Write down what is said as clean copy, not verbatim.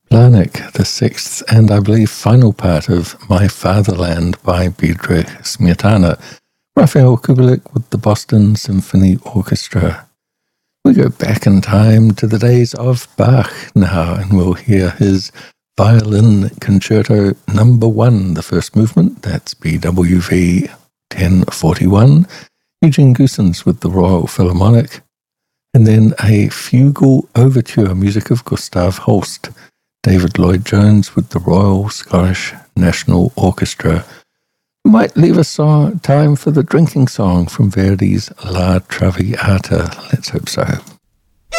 Larnac, the sixth and I believe final part of My Fatherland by Bedřich Smetana. Raphael Kubelik with the Boston Symphony Orchestra. We go back in time to the days of Bach now, and we'll hear his Violin Concerto Number 1, the first movement. That's BWV 1041. Eugene Goossens with the Royal Philharmonic. And then a fugal overture, music of Gustav Holst. David Lloyd-Jones with the Royal Scottish National Orchestra. We might leave us time for the drinking song from Verdi's La Traviata. Let's hope so.